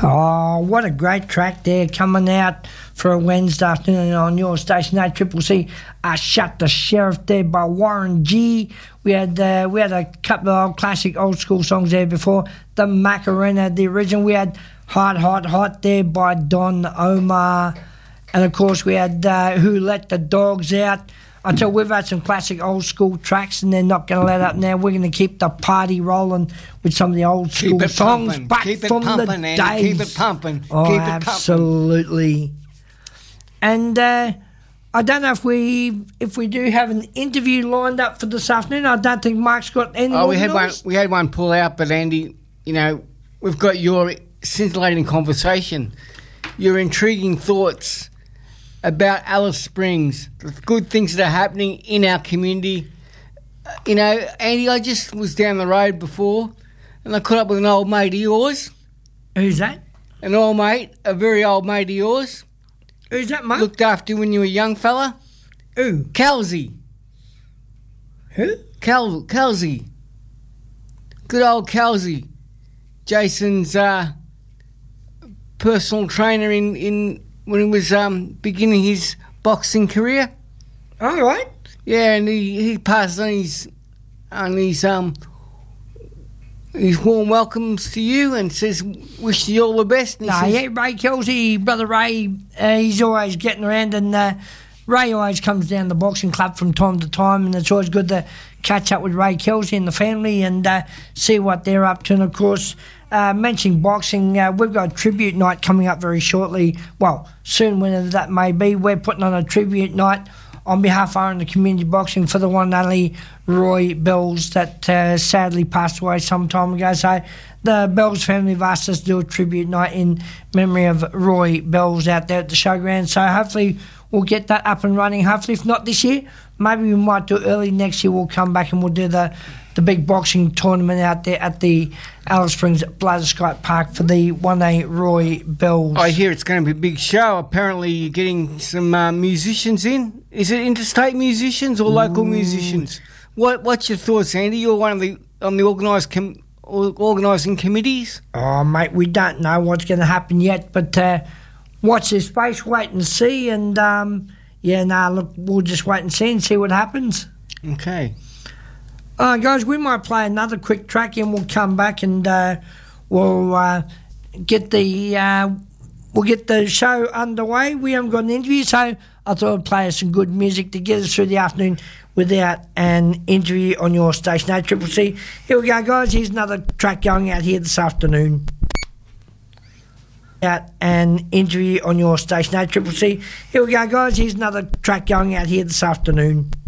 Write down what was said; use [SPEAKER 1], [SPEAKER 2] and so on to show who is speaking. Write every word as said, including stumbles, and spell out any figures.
[SPEAKER 1] Oh, what a great track there coming out for a Wednesday afternoon on your station, A C C C. I Shot the Sheriff there by Warren G. We had uh, we had a couple of old classic old school songs there before. The Macarena, the original. We had Hot, Hot, Hot there by Don Omar. And, of course, we had uh, Who Let the Dogs Out. Until we've had some classic old school tracks and they're not going to let up now. We're going to keep the party rolling with some of the old school
[SPEAKER 2] keep it
[SPEAKER 1] songs
[SPEAKER 2] pumping.
[SPEAKER 1] back
[SPEAKER 2] keep
[SPEAKER 1] from
[SPEAKER 2] it pumping,
[SPEAKER 1] the
[SPEAKER 2] Andy.
[SPEAKER 1] days.
[SPEAKER 2] Keep it pumping.
[SPEAKER 1] Oh,
[SPEAKER 2] keep it
[SPEAKER 1] absolutely.
[SPEAKER 2] Pumping.
[SPEAKER 1] And uh, I don't know if we if we do have an interview lined up for this afternoon. I don't think Mark's got any.
[SPEAKER 2] Oh, we had
[SPEAKER 1] noise.
[SPEAKER 2] one. We had one pull out, but Andy, you know, we've got your scintillating conversation, your intriguing thoughts about Alice Springs, the good things that are happening in our community. Uh, you know, Andy, I just was down the road before and I caught up with an old mate of yours.
[SPEAKER 1] Who's that?
[SPEAKER 2] An old mate, a very old mate of yours.
[SPEAKER 1] Who's that, mate?
[SPEAKER 2] Looked after you when you were a young fella.
[SPEAKER 1] Who?
[SPEAKER 2] Kelsey.
[SPEAKER 1] Who?
[SPEAKER 2] Kel- Kelsey. Good old Kelsey. Jason's uh, personal trainer in... in when he was um, beginning his boxing career.
[SPEAKER 1] All right.
[SPEAKER 2] Yeah, and he, he passed on his on his um his warm welcomes to you and says wish you all the best. And he
[SPEAKER 1] No,
[SPEAKER 2] says,
[SPEAKER 1] yeah, Ray Kelsey, brother Ray, uh, he's always getting around, and uh, Ray always comes down the boxing club from time to time, and it's always good to catch up with Ray Kelsey and the family and uh, see what they're up to. And of course, Uh, mentioning boxing, uh, we've got a tribute night coming up very shortly. Well, soon, whenever that may be. We're putting on a tribute night on behalf of our community boxing for the one and only Roy Bells that uh, sadly passed away some time ago. So the Bells family have asked us to do a tribute night in memory of Roy Bells out there at the showground. So hopefully we'll get that up and running. Hopefully, if not this year, maybe we might do it early next year. We'll come back and we'll do the the big boxing tournament out there at the Alice Springs Blatherskite Park for the one A Roy Bells.
[SPEAKER 2] I hear it's going to be a big show. Apparently you're getting some uh, musicians in. Is it interstate musicians or local
[SPEAKER 1] Ooh.
[SPEAKER 2] musicians? What What's your thoughts, Andy? You're one of the on the organised com- organising committees.
[SPEAKER 1] Oh, mate, we don't know what's going to happen yet, but uh, watch this space, wait and see. And, um, yeah, nah, look, we'll just wait and see and see what happens.
[SPEAKER 2] Okay.
[SPEAKER 1] Uh, guys, we might play another quick track and we'll come back and uh, we'll uh, get the uh, we'll get the show underway. We haven't got an interview, so I thought I'd play us some good music to get us through the afternoon without an interview on your station, A C C C. Here we go, guys. Here's another track going out here this afternoon. Out an interview on your station, A C C C. Here we go, guys. Here's another track going out here this afternoon.